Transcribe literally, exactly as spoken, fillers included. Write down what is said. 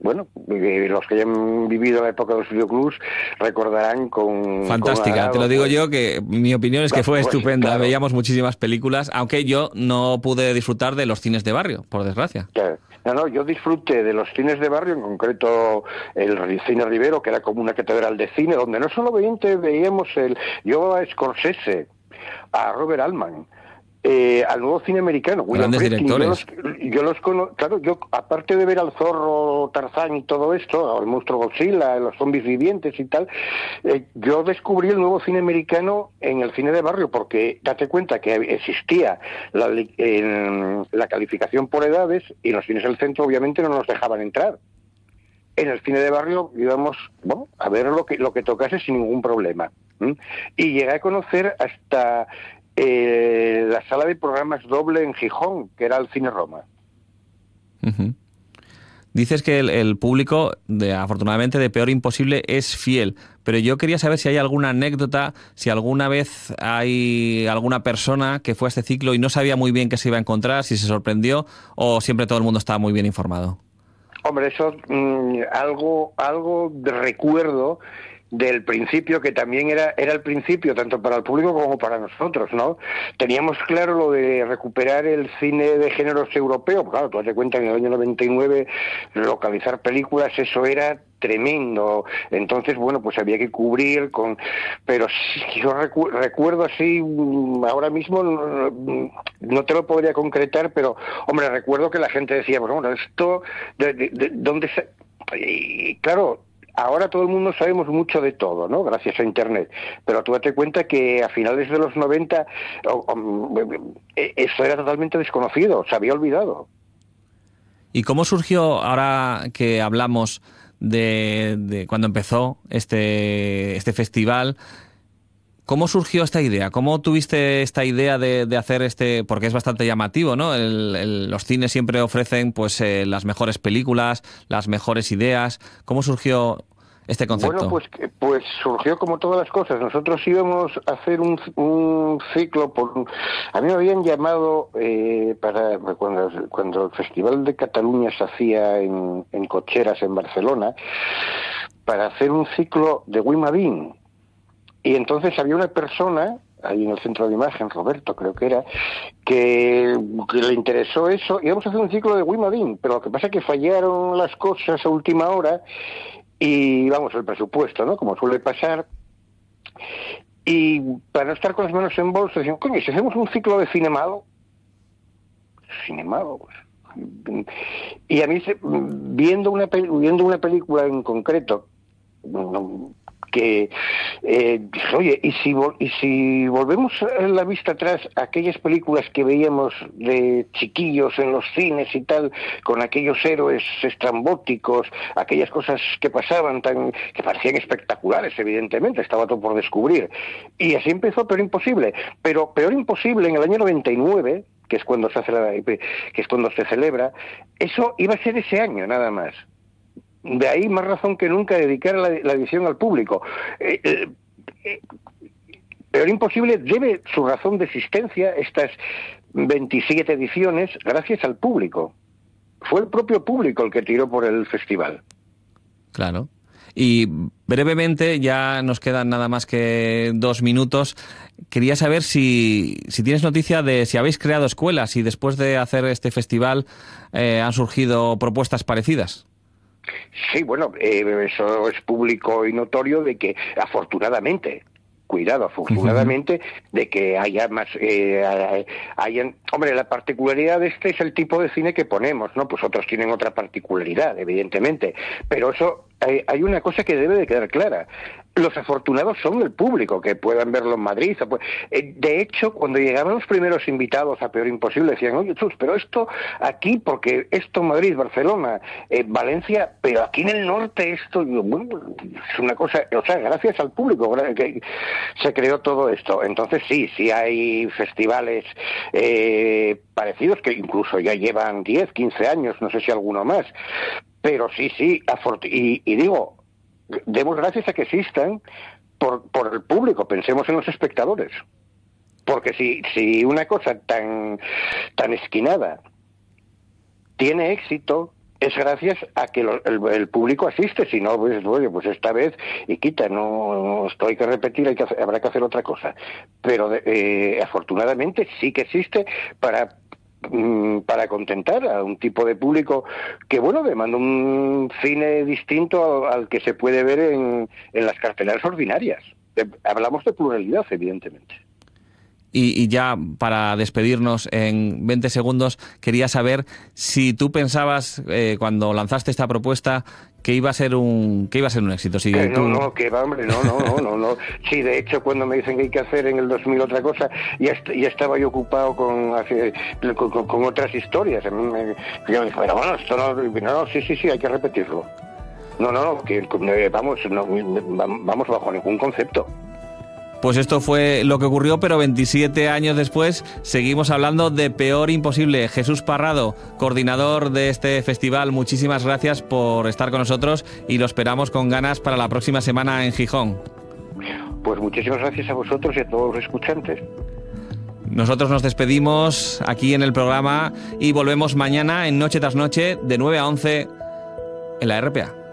bueno, eh, los que hayan vivido la época de los videoclubs recordarán con... Fantástica, con agrado, te lo digo pues, yo, que mi opinión es que fue pues, estupenda. claro. Veíamos muchísimas películas, aunque yo no pude disfrutar de los cines de barrio, por desgracia. Claro. No, no, yo disfruté de los cines de barrio, en concreto el Cine Rivero, que era como una catedral de cine, donde no solamente veíamos el... Yo a Scorsese, a Robert Altman, Eh, al nuevo cine americano, William Grandes Friedkin. directores. Yo los, yo los cono, claro, yo aparte de ver al zorro Tarzán y todo esto, al monstruo Godzilla, los zombies vivientes y tal, eh, yo descubrí el nuevo cine americano en el cine de barrio, porque date cuenta que existía la, en, la calificación por edades, y los cines del centro obviamente no nos dejaban entrar. En el cine de barrio íbamos, bueno, a ver lo que lo que tocase sin ningún problema. ¿Mm? Y llegué a conocer hasta Eh, la sala de programas doble en Gijón, que era el Cine Roma. Uh-huh. Dices que el, el público, de, afortunadamente, de Peor Imposible es fiel, pero yo quería saber si hay alguna anécdota, si alguna vez hay alguna persona que fue a este ciclo y no sabía muy bien qué se iba a encontrar, si se sorprendió, o siempre todo el mundo estaba muy bien informado. Hombre, eso, mmm, algo, algo de recuerdo del principio, que también era era el principio tanto para el público como para nosotros, ¿no? Teníamos claro lo de recuperar el cine de géneros europeos. Claro, tú te cuenta que en el año noventa y nueve localizar películas, eso era tremendo. Entonces, bueno, pues había que cubrir con... Pero sí, yo recu recuerdo así, ahora mismo no, no te lo podría concretar, pero, hombre, recuerdo que la gente decía, pues, bueno, esto, de, de, de, ¿dónde se...? Y, claro, ahora todo el mundo sabemos mucho de todo, ¿no? Gracias a Internet. Pero tú date cuenta que a finales de los noventa oh, oh, eso era totalmente desconocido, se había olvidado. ¿Y cómo surgió, ahora que hablamos de, de cuando empezó este, este festival, cómo surgió esta idea? ¿Cómo tuviste esta idea de, de hacer este...? Porque es bastante llamativo, ¿no? El, el, los cines siempre ofrecen pues eh, las mejores películas, las mejores ideas. ¿Cómo surgió este concepto? Bueno, pues, pues surgió como todas las cosas. Nosotros íbamos a hacer un, un ciclo, por, a mí me habían llamado eh, para cuando, cuando el Festival de Cataluña se hacía en, en Cocheras, en Barcelona, para hacer un ciclo de Wimadín. Y entonces había una persona ahí en el centro de imagen, Roberto creo que era, que, que le interesó eso. Íbamos a hacer un ciclo de Wimadín, pero lo que pasa es que fallaron las cosas a última hora. Y vamos, el presupuesto, ¿no? Como suele pasar. Y para no estar con las manos en bolsa, decían, coño, si hacemos un ciclo de cinemado, cinemado, pues. Y a mí, viendo una, viendo una película en concreto, que eh, dije, oye, ¿y si, y si volvemos la vista atrás a aquellas películas que veíamos de chiquillos en los cines y tal, con aquellos héroes estrambóticos, aquellas cosas que pasaban tan que parecían espectaculares, evidentemente, estaba todo por descubrir, y así empezó Peor Imposible. Pero Peor Imposible en el año noventa y nueve, que es cuando se hace la, que es cuando se celebra, eso iba a ser ese año nada más. De ahí más razón que nunca dedicar la, la edición al público. Eh, eh, eh, Peor Imposible debe su razón de existencia, estas veintisiete ediciones, gracias al público. Fue el propio público el que tiró por el festival. Claro. Y brevemente, ya nos quedan nada más que dos minutos. Quería saber si, si tienes noticia de si habéis creado escuelas y después de hacer este festival eh, han surgido propuestas parecidas. Sí, bueno, eh, eso es público y notorio de que, afortunadamente, cuidado, afortunadamente, uh-huh. de que haya más, eh, hayan, hombre, la particularidad de este es el tipo de cine que ponemos, ¿no? Pues otros tienen otra particularidad, evidentemente, pero eso, hay, hay una cosa que debe de quedar clara. Los afortunados son el público, que puedan verlo en Madrid. Pues, eh, de hecho, cuando llegaban los primeros invitados a Peor Imposible, decían, oye, Chus, pero esto aquí, porque esto Madrid, Barcelona, eh, Valencia, pero aquí en el norte esto, bueno, es una cosa, o sea, gracias al público que se creó todo esto. Entonces sí, sí hay festivales eh, parecidos que incluso ya llevan diez, quince años, no sé si alguno más, pero sí, sí, y, y digo, demos gracias a que existan por, por el público, pensemos en los espectadores, porque si, si una cosa tan, tan esquinada tiene éxito, es gracias a que lo, el, el público asiste, si no, pues, oye, pues esta vez, y quita, no, no esto hay que repetir, hay que hacer, habrá que hacer otra cosa. Pero eh, afortunadamente sí que existe para para contentar a un tipo de público que, bueno, demanda un cine distinto al, al que se puede ver en, en las carteleras ordinarias. De, hablamos de pluralidad, evidentemente. Y, y ya para despedirnos en veinte segundos, quería saber si tú pensabas, eh, cuando lanzaste esta propuesta, que iba a ser un que iba a ser un éxito. Si que tú... No, no, que va, hombre, no, no, no, no, no. Sí, de hecho, cuando me dicen que hay que hacer en el dos mil otra cosa, ya, est ya estaba yo ocupado con, con, con, con otras historias. A mí me, yo me dije, pero bueno, esto no, no, no, sí, sí, sí, hay que repetirlo. No, no, no, que vamos, no, vamos bajo ningún concepto. Pues esto fue lo que ocurrió, pero veintisiete años después seguimos hablando de Peor Imposible. Jesús Parrado, coordinador de este festival, muchísimas gracias por estar con nosotros y lo esperamos con ganas para la próxima semana en Gijón. Pues muchísimas gracias a vosotros y a todos los escuchantes. Nosotros nos despedimos aquí en el programa y volvemos mañana en Noche tras Noche de nueve a once en la R P A.